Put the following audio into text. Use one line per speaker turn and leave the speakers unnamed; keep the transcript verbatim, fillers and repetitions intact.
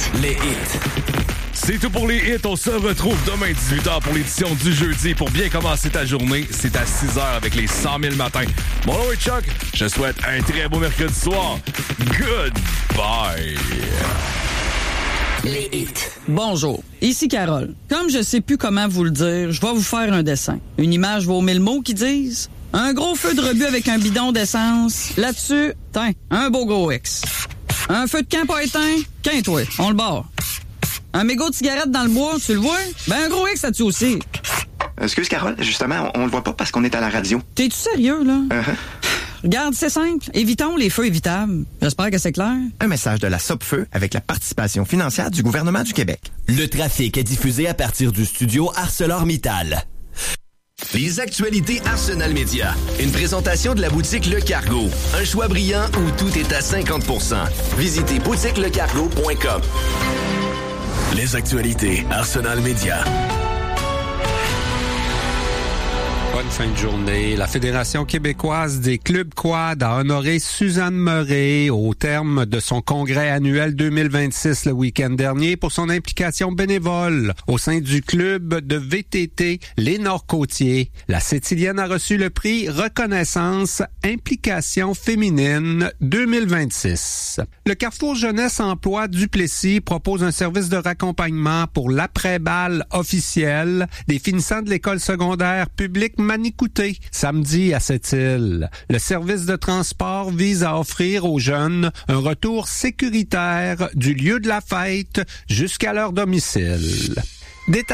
Les hits.
C'est tout pour les hits. On se retrouve demain dix-huit heures pour l'édition du jeudi. Pour bien commencer ta journée, c'est à six heures avec les cent mille matins. Mon nom est Chuck. Je souhaite un très beau mercredi soir. Goodbye.
Les hits.
Bonjour, ici Carole. Comme je sais plus comment vous le dire, je vais vous faire un dessin. Une image vaut mille mots qui disent un gros feu de rebut avec un bidon d'essence. Là-dessus, tiens, un beau gros X. Un feu de camp pas éteint, qu'un-toi, on le barre. Un mégot de cigarette dans le bois, tu le vois? Ben un gros X là-dessus aussi.
Excuse Carole, justement, on, on le voit pas parce qu'on est à la radio.
T'es-tu sérieux, là?
Uh-huh.
Regarde, c'est simple. Évitons les feux évitables. J'espère que c'est clair.
Un message de la Sopfeu avec la participation financière du gouvernement du Québec.
Le trafic est diffusé à partir du studio ArcelorMittal.
Les actualités Arsenal Média. Une présentation de la boutique Le Cargo. Un choix brillant où tout est à cinquante pour cent. Visitez boutique le cargo point com. Les actualités Arsenal Média.
Bonne fin de journée. La Fédération québécoise des clubs quad a honoré Suzanne Murray au terme de son congrès annuel deux mille vingt-six le week-end dernier pour son implication bénévole au sein du club de V T T Les Nord-Côtiers. La Sétilienne a reçu le prix Reconnaissance Implication féminine deux mille vingt-six. Le Carrefour Jeunesse Emploi Duplessis propose un service de raccompagnement pour l'après-balle officiel des finissants de l'école secondaire publique Manicouté, samedi à Sept-Îles. Le service de transport vise à offrir aux jeunes un retour sécuritaire du lieu de la fête jusqu'à leur domicile. Détail